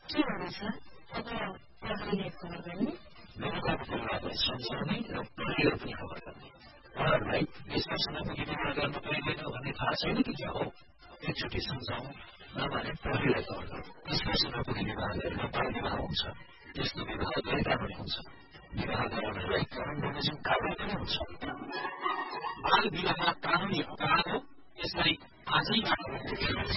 के हुनेछ अब प्रहरीले खबर गर्ने मेरोबाट परिवारलाई सम्झाउने र प्रहरीलाई पनि खबर गर्ने उहाँहरूलाई देशमा सेनापति निर्माण गर्न पाइँदैन भन्ने थाहा छैन कि क्या हो एकचोटि सम्झाउँ नभने प्रहरीलाई खबर गरौँ देशमा सेनापति विवाह गरेर बाल विवाह हुन्छ त्यस्तो विवाह गरेका पनि हुन्छ विवाह गराउनेलाई कानून बमोजिम कारवाही पनि हुन्छ बाल विवाह कानूनी अपराध हो यसलाई आजैबाट